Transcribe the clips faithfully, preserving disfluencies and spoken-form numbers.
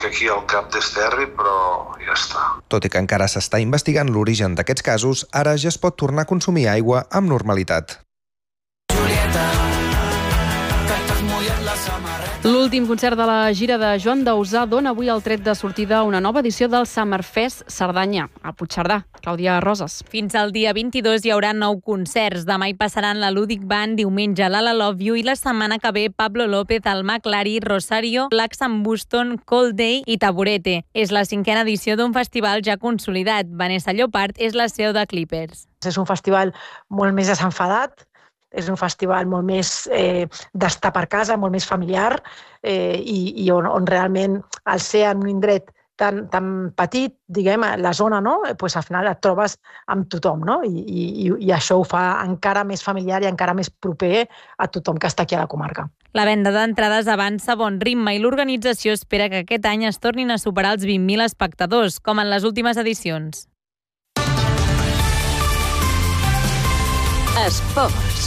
que aquí al cap d'Esterri, però ja està. Tot i que encara s'està investigant l'origen d'aquests casos, ara ja es pot tornar a consumir aigua amb normalitat. L'últim concert de la gira de Joan Dausà dona avui el tret de sortida a una nova edició del Summerfest Cerdanya, a Puigcerdà. Clàudia Roses. Fins al dia vint-i-dos hi haurà nou concerts. Demà hi passaran la Ludic Band, diumenge l'Ala Love You i la setmana que ve Pablo López, el McLary, Rosario, Black Sam Buston, Cold Day i Taburete. És la cinquena edició d'un festival ja consolidat. Vanessa Llopart és la C E O de Clippers. És un festival molt més desenfadat, és un festival molt més eh, d'estar per casa, molt més familiar eh, i, i on, on realment al ser en un indret tan, tan petit, diguem, la zona, no? Pues al final et trobes amb tothom, no? I, i, i això ho fa encara més familiar i encara més proper a tothom que està aquí a la comarca. La venda d'entrades avança a bon ritme i l'organització espera que aquest any es tornin a superar els vint mil espectadors, com en les últimes edicions. Esports.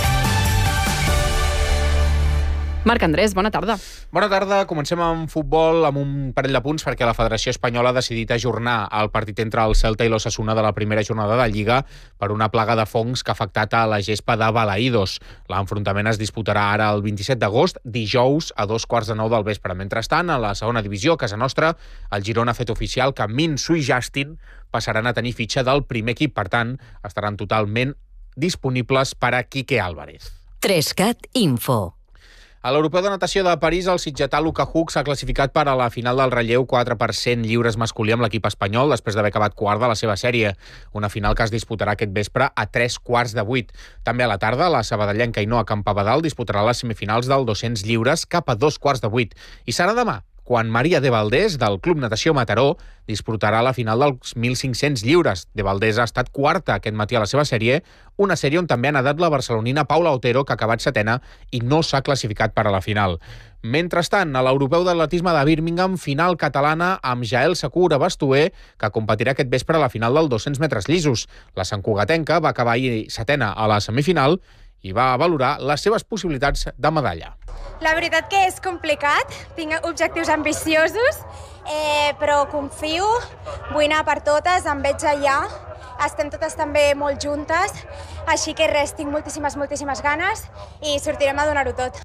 Marc Andrés, bona tarda. Bona tarda. Comencem amb futbol amb un parell de punts perquè la Federació Espanyola ha decidit ajornar el partit entre el Celta i l'Osasuna de la primera jornada de Lliga per una plaga de fongs que ha afectat a la gespa de Balaïdos. L'enfrontament es disputarà ara el vint-i-set d'agost, dijous, a dos quarts de nou del vespre. Mentrestant, a la segona divisió, a casa nostra, el Girona ha fet oficial que Min-Sui Justin passaran a tenir fitxa del primer equip. Per tant, estaran totalment disponibles per a Quique Álvarez. Trescat Info. A l'Europeu de Natació de París, el sitgetà Luka Hug s'ha classificat per a la final del relleu quatre per cent lliures masculí amb l'equip espanyol després d'haver acabat quart de la seva sèrie. Una final que es disputarà aquest vespre a tres quarts de vuit. També a la tarda, la sabadellenca Ainhoa Campabadal disputarà les semifinals del dos-cents lliures cap a dos quarts de vuit. I serà demà, quan Maria de Valdés, del Club Natació Mataró, disputarà la final dels mil cinc-cents lliures. De Valdés ha estat quarta aquest matí a la seva sèrie, una sèrie on també ha nedat la barcelonina Paula Otero, que ha acabat setena i no s'ha classificat per a la final. Mentrestant, a l'Europeu d'Atletisme de Birmingham, final catalana amb Jael Secura Bastuer, que competirà aquest vespre a la final del dos-cents metres llisos. La santcugatenca va acabar ahir setena a la semifinal i va valorar les seves possibilitats de medalla. La veritat que és complicat, tinc objectius ambiciosos, eh, però confio, vull anar per totes, em veig allà, estem totes també molt juntes, així que res, tinc moltíssimes, moltíssimes ganes i sortirem a donar-ho tot.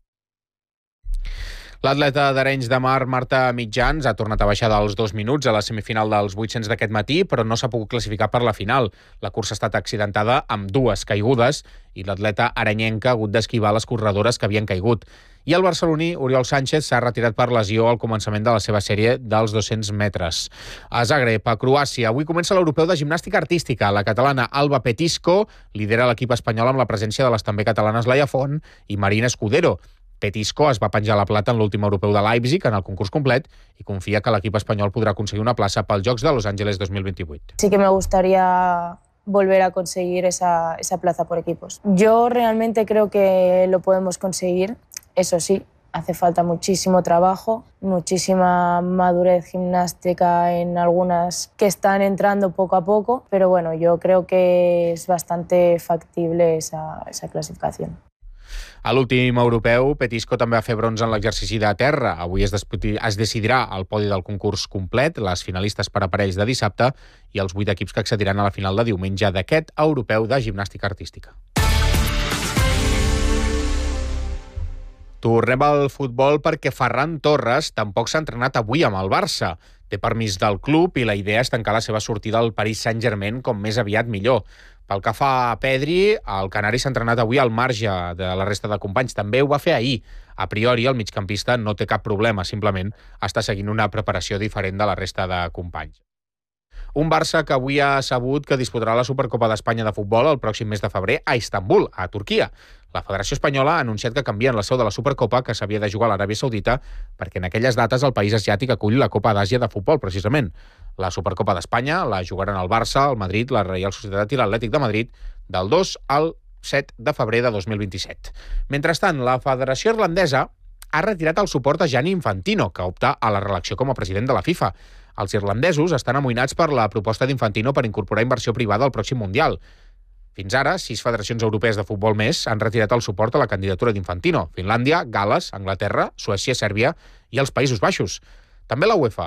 L'atleta d'Arenys de Mar, Marta Mitjans, ha tornat a baixar dels dos minuts a la semifinal dels vuit-cents d'aquest matí, però no s'ha pogut classificar per la final. La cursa ha estat accidentada amb dues caigudes i l'atleta arenyenca ha hagut d'esquivar les corredores que havien caigut. I el barceloní Oriol Sánchez s'ha retirat per lesió al començament de la seva sèrie dels dos-cents metres. A Zagreb, a Croàcia, avui comença l'Europeu de Gimnàstica Artística. La catalana Alba Petisco lidera l'equip espanyol amb la presència de les també catalanes Laia Font i Marina Escudero. Petisco es va penjar la plata en l'últim europeu de Leipzig en el concurs complet i confia que l'equip espanyol podrà aconseguir una plaça pels Jocs de Los Ángeles dos mil veintiocho. Sí que me gustaría volver a conseguir esa, esa plaza por equipos. Yo realmente creo que lo podemos conseguir, eso sí, hace falta muchísimo trabajo, muchísima madurez gimnástica en algunas que están entrando poco a poco, pero bueno, yo creo que es bastante factible esa, esa clasificación. A l'últim europeu, Petisco també va fer bronze en l'exercici de terra. Avui es, es decidirà el podi del concurs complet, les finalistes per aparells de dissabte i els vuit equips que accediran a la final de diumenge d'aquest europeu de gimnàstica artística. Tornem al futbol perquè Ferran Torres tampoc s'ha entrenat avui amb el Barça. Té permís del club i la idea és tancar la seva sortida al Paris Saint-Germain com més aviat millor. Pel que fa a Pedri, el canari s'ha entrenat avui al marge de la resta de companys. També ho va fer ahir. A priori, el migcampista no té cap problema, simplement està seguint una preparació diferent de la resta de companys. Un Barça que avui ha sabut que disputarà la Supercopa d'Espanya de futbol el pròxim mes de febrer a Istanbul, a Turquia. La Federació Espanyola ha anunciat que canvien la seu de la Supercopa, que s'havia de jugar a l'Aràbia Saudita, perquè en aquelles dates el país asiàtic acull la Copa d'Àsia de futbol, precisament. La Supercopa d'Espanya la jugaran el Barça, el Madrid, la Reial Societat i l'Atlètic de Madrid del dos al set de febrer de dos mil vint-i-set. Mentrestant, la Federació Irlandesa ha retirat el suport a Gianni Infantino, que opta a la reelecció com a president de la FIFA. Els irlandesos estan amoïnats per la proposta d'Infantino per incorporar inversió privada al pròxim Mundial. Fins ara, sis federacions europees de futbol més han retirat el suport a la candidatura d'Infantino: Finlàndia, Gal·les, Anglaterra, Suècia, Sèrbia i els Països Baixos. També la UEFA